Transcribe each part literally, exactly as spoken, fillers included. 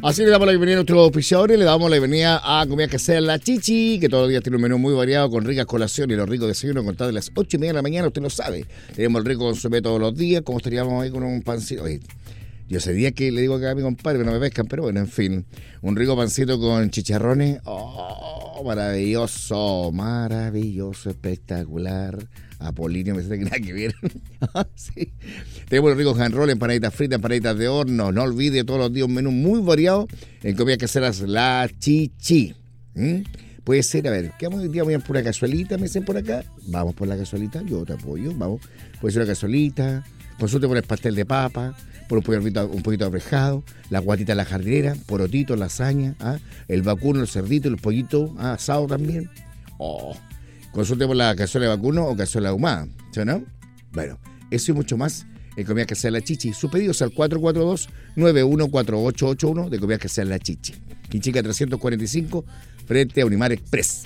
Así le damos la bienvenida a nuestros auspiciadores, le damos la bienvenida a Comida Casera La Chichi, que todos los días tiene un menú muy variado con ricas colaciones y los ricos desayunos contados de las ocho y media de la mañana, usted lo sabe. Tenemos el rico consomé todos los días, como estaríamos ahí con un pancito. Oye, yo ese día que le digo acá a mi compadre que no me pescan, pero bueno, en fin, un rico pancito con chicharrones, oh, maravilloso, maravilloso, espectacular. Apolinio, me dice que nada que ver. Sí. Tenemos los ricos handroll, empanaditas fritas, empanaditas de horno. No olvide todos los días un menú muy variado en Comidas Caseras La Chichi. ¿Mm? Puede ser, a ver, ¿qué vamos hoy día? Voy a por una cazuelita, me dicen por acá. Vamos por la cazuelita, yo te apoyo, vamos. Puede ser una cazuelita, consulte por el pastel de papa, por un poquito, un poquito de abrejado, la guatita de la jardinera, porotito, lasaña, ¿ah? El vacuno, el cerdito, el pollito, ¿ah? Asado también. Oh. Consulte por la cazuela de vacuno o cazuela ahumada, ¿sí o no? Bueno, eso y mucho más en Comidas Caseras La Chichi. Sus pedidos al cuatro cuatro dos, nueve uno cuatro ocho ocho uno de Comidas Caseras La Chichi. Quinchica trescientos cuarenta y cinco, frente a Unimar Express.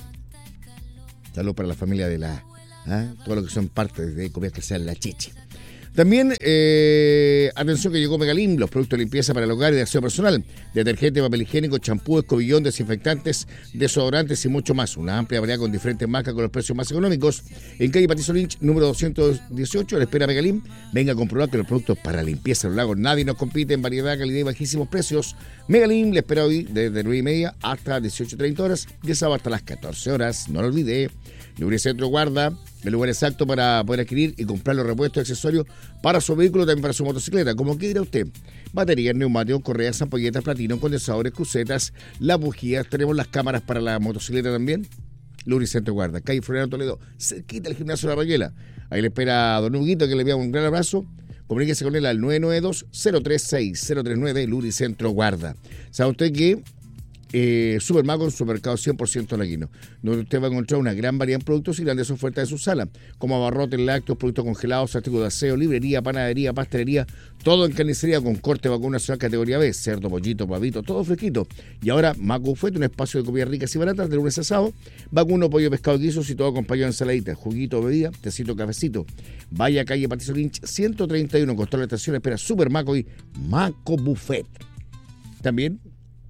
Saludos para la familia de la... ¿ah? Todo lo que son parte de Comidas Caseras La Chichi. También, eh, atención que llegó Megalim, los productos de limpieza para el hogar y de aseo personal, detergente, papel higiénico, champú, escobillón, desinfectantes, desodorantes y mucho más. Una amplia variedad con diferentes marcas con los precios más económicos. En calle Patricio Lynch, número doscientos dieciocho, a la espera Megalim. Venga a comprobar que los productos para limpieza de los lagos nadie nos compite en variedad, calidad y bajísimos precios. Megalim le espera hoy desde nueve y media hasta dieciocho treinta horas y el sábado hasta las catorce horas. No lo olvide. Lubricentro Guarda, el lugar exacto para poder adquirir y comprar los repuestos y accesorios para su vehículo, también para su motocicleta. Como quiera usted, baterías, neumáticos, correas, ampolletas, platino, condensadores, crucetas, las bujías, tenemos las cámaras para la motocicleta también. Lubricentro Guarda, calle Floriano Toledo, cerquita del gimnasio de La Rayuela. Ahí le espera a don Huguito, que le envía un gran abrazo. Comuníquese con él al nueve nueve dos, cero tres seis, cero tres nueve, Lubricentro Guarda. ¿Sabe usted que Eh, Supermaco, un supermercado cien por ciento laguino, donde usted va a encontrar una gran variedad de productos y grandes ofertas de su sala, como abarrotes, lácteos, productos congelados, artículos de aseo, librería, panadería, pastelería, todo en carnicería con corte vacuno nacional categoría B, cerdo, pollito, pavito, todo fresquito. Y ahora Maco Buffet, un espacio de comida ricas y baratas de lunes a sábado, vacuno, pollo, pescado, guisos y todo acompañado de ensaladita, juguito, bebida, tecito, cafecito. Vaya a calle Patricio Lynch ciento treinta y uno, con toda la estación espera Supermaco y Maco Buffet. También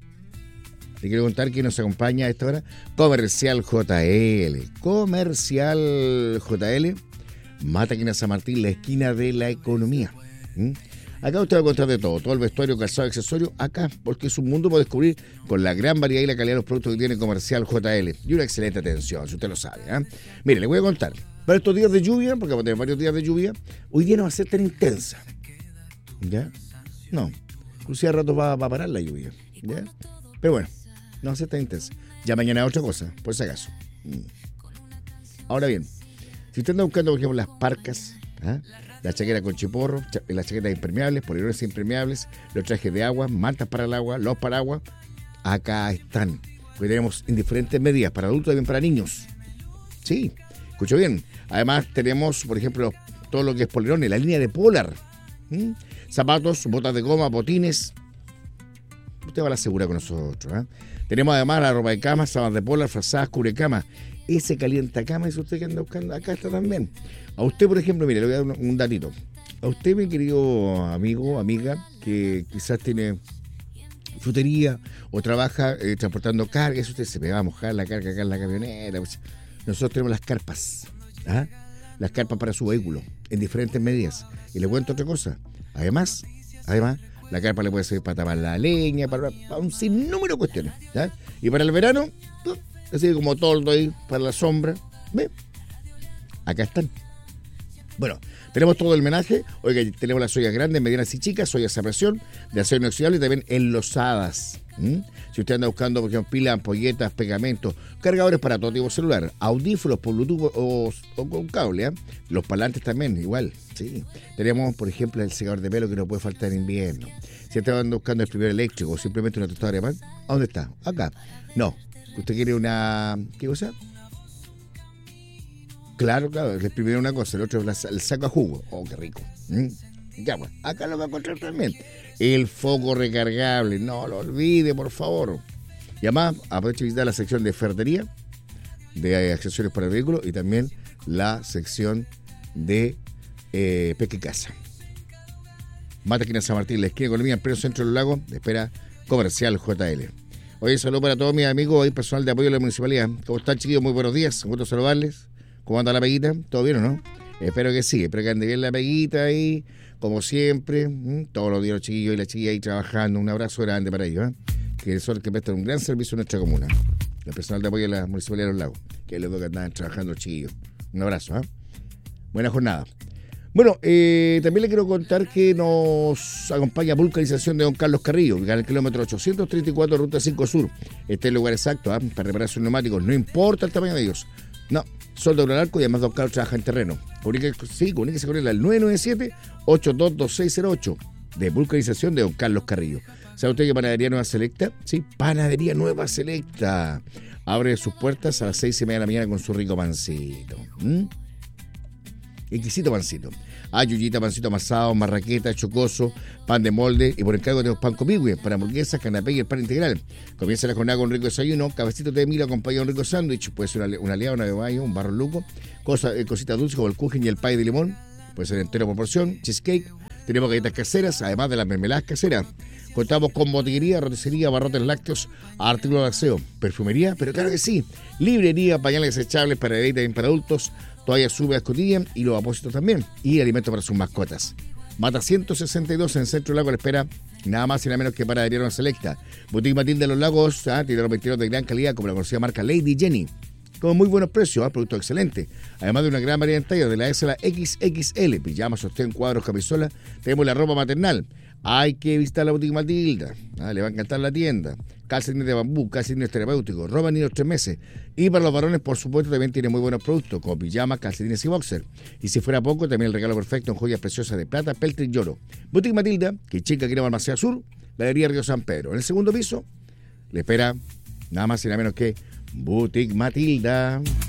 te quiero contar que nos acompaña a esta hora Comercial J L. Comercial J L, Mataquina San Martín, la esquina de la economía. ¿Mm? Acá usted va a encontrar de todo, todo el vestuario, calzado, accesorio, acá, porque es un mundo para descubrir con la gran variedad y la calidad de los productos que tiene Comercial J L. Y una excelente atención, si usted lo sabe. ¿eh? Mire, le voy a contar. Para estos días de lluvia, porque vamos a tener varios días de lluvia, hoy día no va a ser tan intensa. ¿Ya? No. Inclusive a rato va, va a parar la lluvia. ¿Ya? Pero bueno. No va a ser tan intensa. Ya mañana otra cosa, por si acaso. Ahora bien, si usted anda buscando, por ejemplo, las parcas, ¿ah? la chaqueta con chiporro, cha- las chaquetas impermeables, poliésteres impermeables, los trajes de agua, mantas para el agua, los paraguas, acá están. Porque tenemos en diferentes medidas, para adultos y también para niños. Sí, escucho bien. Además tenemos, por ejemplo, todo lo que es polerones, la línea de Polar. ¿Mm? Zapatos, botas de goma, botines. Usted va a la segura con nosotros. ¿eh? Tenemos además la ropa de cama, sábanas de Polar, frazadas, cubrecama. Ese calienta cama es usted que anda buscando. Acá está también. A usted, por ejemplo, mire, le voy a dar un, un datito. A usted, mi querido amigo, amiga, que quizás tiene frutería o trabaja eh, transportando carga, eso usted se me va a mojar la carga acá en la camioneta. Pues, nosotros tenemos las carpas. ¿ah? Las carpas para su vehículo, en diferentes medidas. Y le cuento otra cosa. Además, además, la carpa le puede servir para tapar la leña, para, para un sinnúmero de cuestiones. ¿ya? Y para el verano, así como toldo ahí, para la sombra. ¿Ve? Acá están. Bueno, tenemos todo el menaje. Oiga, tenemos las ollas grandes, medianas y chicas, ollas a presión, de acero inoxidable y también enlosadas. ¿Mm? Si usted anda buscando, por ejemplo, pilas, ampolletas, pegamentos, cargadores para todo tipo de celular, audífonos por Bluetooth o, o con cable, ¿eh? Los parlantes también, igual. Sí. Tenemos, por ejemplo, el secador de pelo que no puede faltar en invierno. Si usted anda buscando el primer eléctrico o simplemente una tostadora de pan, ¿a dónde está? Acá. No. ¿Usted quiere una... ¿qué cosa? Claro, claro, el primero una cosa, el otro es el saco a jugo. Oh, qué rico. ¿Mm? Ya, pues, acá lo va a encontrar también. El foco recargable, no lo olvide, por favor. Y además, aproveche de visitar la sección de ferretería, de accesorios para el vehículo y también la sección de eh, pesca y caza. Mataquina San Martín, la esquina de economía en pleno centro del lago, espera Comercial J L. Oye, saludo para todos mis amigos y personal de apoyo de la municipalidad. ¿Cómo están, chiquillos? Muy buenos días. Un gusto saludarles. ¿Cómo anda la peguita? ¿Todo bien o no? Espero que sí. Espero que ande bien la peguita ahí, como siempre. ¿Mm? Todos los días los chiquillos y las chiquillas ahí trabajando. Un abrazo grande para ellos, ¿eh? Que son los que prestan un gran servicio a nuestra comuna. El personal de apoyo de la municipalidad de Los Lagos. Que es lo que andan trabajando los chiquillos. Un abrazo, ¿eh? Buena jornada. Bueno, eh, también le quiero contar que nos acompaña Vulcanización de Don Carlos Carrillo, en el kilómetro ochocientos treinta y cuatro, ruta cinco Sur. Este es el lugar exacto, ¿eh? Para reparar sus neumáticos, no importa el tamaño de ellos. No, solda un arco y además Don Carlos trabaja en terreno. Comuníquese, sí, comuníquese con él al nueve nueve siete, ocho dos dos seis cero ocho de Vulcanización de Don Carlos Carrillo. ¿Sabe usted que Panadería Nueva Selecta? Sí, Panadería Nueva Selecta. Abre sus puertas a las seis y media de la mañana con su rico pancito. ¿Mm? Exquisito pancito. Ah, yuyita, pancito amasado, marraqueta, chocoso, pan de molde y por encargo tenemos pan comigüe para hamburguesas, canapé y el pan integral. Comienza la jornada con un rico desayuno, cabecito de milo acompañado de un rico sándwich, puede ser una, una aliada, una de bayo, un barro luco, cosa, eh, cositas dulces como el kuchen y el pay de limón, puede ser entero por porción, cheesecake, tenemos galletas caseras, además de las mermeladas caseras. Contamos con botillería, roticería, barrotes lácteos, artículos de aseo, perfumería, pero claro que sí, librería, pañales desechables para bebés y también para adultos, toallas húmedas cotidianas y los apósitos también, y alimentos para sus mascotas. Mata ciento sesenta y dos en Centro Lago, la espera nada más y nada menos que Panadería Nueva Selecta. Boutique Matilde de Los Lagos, ¿ah? Tiene los vestidos de gran calidad como la conocida marca Lady Jenny, con muy buenos precios, ¿ah? Producto excelente. Además de una gran variedad de tallas, de la S a la equis equis ele, pijamas, sostén, cuadros, camisola, tenemos la ropa maternal. Hay que visitar la Boutique Matilda, ¿ah? Le va a encantar la tienda. Calcetines de bambú, calcetines terapéuticos, ropa niños tres meses. Y para los varones, por supuesto, también tiene muy buenos productos, como pijamas, calcetines y boxer. Y si fuera poco, también el regalo perfecto en joyas preciosas de plata, peltre y oro. Boutique Matilda, que chica quiere Balmaceda Sur, Galería Río San Pedro. En el segundo piso, le espera nada más y nada menos que Boutique Matilda.